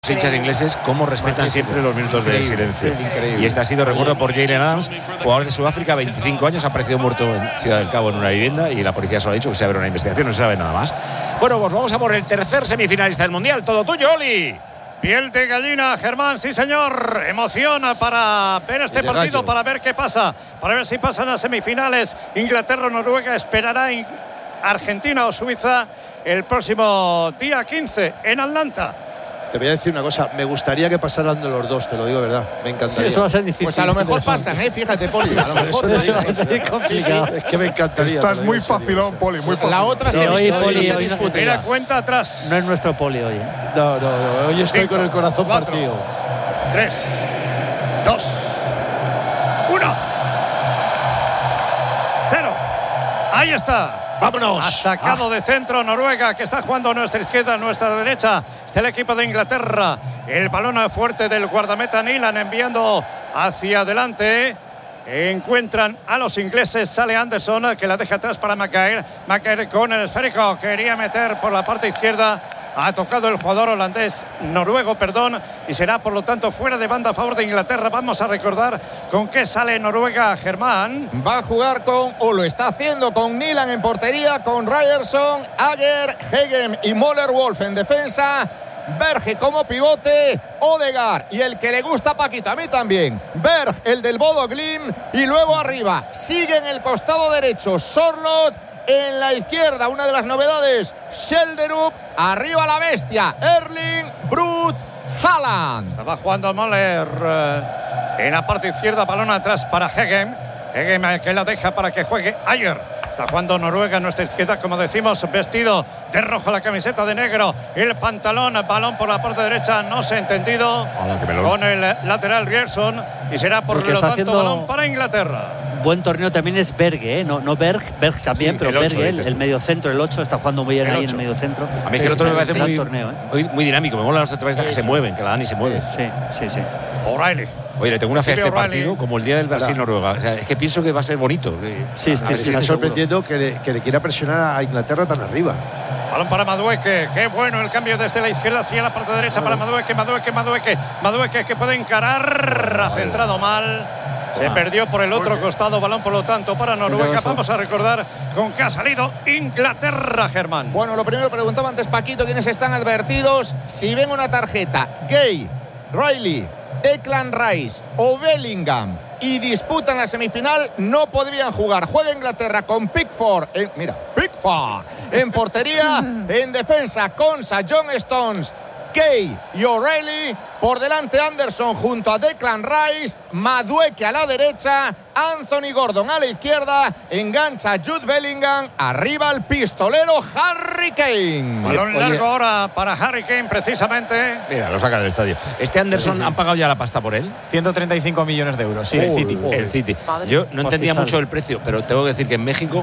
los hinchas ingleses cómo respetan siempre los minutos de silencio. Increíble. Y este ha sido recuerdo por Jalen Adams, jugador de Sudáfrica, 25 años, ha aparecido muerto en Ciudad del Cabo en una vivienda y la policía solo ha dicho que se abre una investigación, no se sabe nada más. Bueno, pues vamos a por el tercer semifinalista del Mundial. Todo tuyo, Oli. Piel de gallina, Germán, sí señor. Emoción para ver este partido, para ver qué pasa, para ver si pasan a semifinales. Inglaterra o Noruega esperará en Argentina o Suiza el próximo día 15 en Atlanta. Te voy a decir una cosa, me gustaría que pasaran de los dos, te lo digo de verdad, me encantaría. Eso va a ser difícil. Pues a lo mejor pasan, fíjate, Poli. A lo mejor eso va a ser complicado. Es que me encantaría. Estás muy facilón, Poli, muy fácil. La otra sí, hoy, Poli, se hoy disputa. Mira, cuenta atrás. No es nuestro Poli hoy. No, hoy estoy 5, con el corazón 4, partido. 3, 2, 1. 0. Ahí está. ¡Vámonos! Ha sacado de centro Noruega, que está jugando a nuestra izquierda, a nuestra derecha. Está el equipo de Inglaterra. El balón fuerte del guardameta Nilan enviando hacia adelante. Encuentran a los ingleses. Sale Anderson, que la deja atrás para Maguire. Maguire con el esférico. Quería meter por la parte izquierda. Ha tocado el jugador noruego, y será por lo tanto fuera de banda a favor de Inglaterra. Vamos a recordar con qué sale Noruega, Germán. Va a jugar o lo está haciendo con Nilan en portería, con Ryerson, Ager, Hegem y Möller-Wolf en defensa. Berge como pivote, Odegaard y el que le gusta a Paquito, a mí también, Berg, el del Bodo Glimt, y luego arriba sigue en el costado derecho Sorloth, en la izquierda una de las novedades Schjelderup, arriba la bestia Erling Braut Haaland. Estaba jugando Möller en la parte izquierda, balón atrás para Hegem que la deja para que juegue Ayer. Está jugando Noruega a nuestra izquierda, como decimos, vestido de rojo, la camiseta de negro, el pantalón, balón por la parte derecha, no se ha entendido, con el lateral Ryerson, y será por lo tanto balón para Inglaterra. Buen torneo también es Berge, no Berg también, sí, pero Berge, el mediocentro, el 8, está jugando muy bien ahí en el mediocentro. A mí es que el otro me parece torneo, muy dinámico, me mola los centralistas que se mueven, que la Dani se mueve. Sí. O'Reilly. Oye, le tengo una fe a este partido como el día del Brasil-Noruega. O sea, es que pienso que va a ser bonito. Sí, me está sorprendiendo que le quiera presionar a Inglaterra tan arriba. Balón para Madueke, qué bueno el cambio desde la izquierda hacia la parte derecha para Madueke que puede encarar, ha centrado mal. Se perdió por el otro costado, balón por lo tanto para Noruega. Vamos a recordar con qué ha salido Inglaterra, Germán. Bueno, lo primero preguntaba antes Paquito quiénes están advertidos. Si ven una tarjeta, Gay, Riley, Declan Rice o Bellingham y disputan la semifinal, no podrían jugar. Juega Inglaterra con Pickford, Pickford en portería, en defensa Konsa, John Stones, Kay y O'Reilly. Por delante Anderson junto a Declan Rice, Madueke a la derecha, Anthony Gordon a la izquierda, engancha Jude Bellingham, arriba el pistolero Harry Kane. Balón largo ahora para Harry Kane precisamente. Mira, lo saca del estadio. Este Anderson, ¿han pagado ya la pasta por él? 135 millones de euros, sí, el City. El City. Yo no entendía mucho el precio, pero tengo que decir que en México,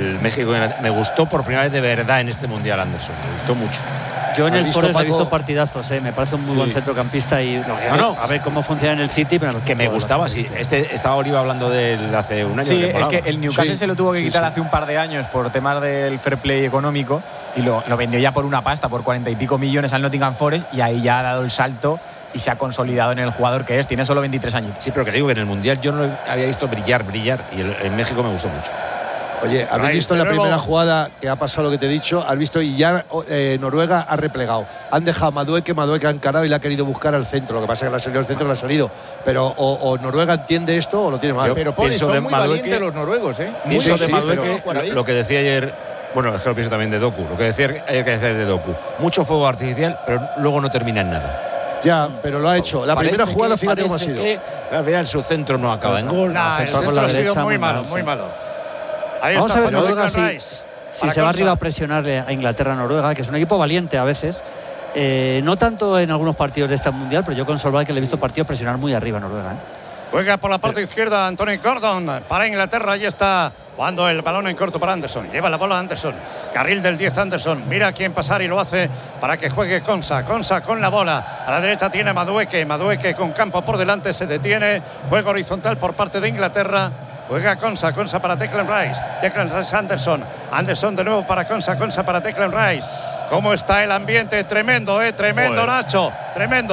me gustó por primera vez de verdad en este Mundial Anderson, me gustó mucho. Yo en el Forest he visto partidazos, me parece un muy buen centrocampista y a ver cómo funciona en el City. Pero que me gustaba, sí. Estaba Oliva hablando de él hace un año. Sí, es que el Newcastle se lo tuvo que quitar hace un par de años por temas del fair play económico y lo vendió ya por una pasta, por 40 y pico millones al Nottingham Forest, y ahí ya ha dado el salto y se ha consolidado en el jugador que es. Tiene solo 23 años. Sí, pero que digo que en el Mundial yo no había visto brillar y en México me gustó mucho. Oye, ¿habéis visto en la primera jugada que ha pasado lo que te he dicho? ¿Has visto? Y ya Noruega ha replegado. Han dejado a Madueke ha encarado y le ha querido buscar al centro. Lo que pasa es que le ha salido al centro, le ha salido. Pero o Noruega entiende esto o lo tiene mal. Pero son muy valientes los noruegos, Pienso de Madueke, lo que decía ayer, bueno, es que lo pienso también de Doku. Lo que decía ayer de Doku. Mucho fuego artificial, pero luego no termina en nada. Ya, pero lo ha hecho. La primera jugada, fíjate cómo ha sido. Al final su centro no acaba en gol. El centro ha sido muy malo. Ahí vamos está, a ver Noruega si se va arriba a presionarle a Inglaterra-Noruega, que es un equipo valiente a veces. No tanto en algunos partidos de este mundial, pero yo con Solskjaer que le he visto partidos presionar muy arriba a Noruega. Juega por la parte izquierda Anthony Gordon para Inglaterra. Ahí está jugando el balón en corto para Anderson. Lleva la bola Anderson. Carril del 10 Anderson. Mira a quién pasar y lo hace para que juegue Konsa. Konsa con la bola. A la derecha tiene Madueke. Madueke con campo por delante se detiene. Juego horizontal por parte de Inglaterra. Juega Konsa para Declan Rice. Declan Rice Anderson de nuevo para Konsa para Declan Rice. ¿Cómo está el ambiente? Tremendo, tremendo, Nacho. Tremendo.